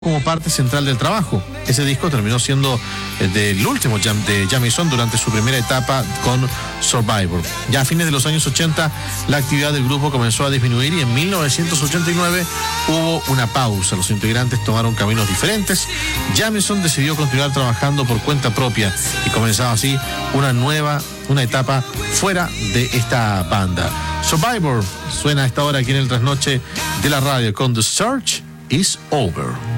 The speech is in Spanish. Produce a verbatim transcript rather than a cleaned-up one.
como parte central del trabajo. Ese disco terminó siendo el del último jam de Jamison durante su primera etapa con Survivor. Ya a fines de los años ochenta, la actividad del grupo comenzó a disminuir y en mil novecientos ochenta y nueve hubo una pausa. Los integrantes tomaron caminos diferentes. Jamison decidió continuar trabajando por cuenta propia y comenzaba así una nueva, una etapa fuera de esta banda. Survivor suena a esta hora aquí en el trasnoche de la radio con The Search is Over.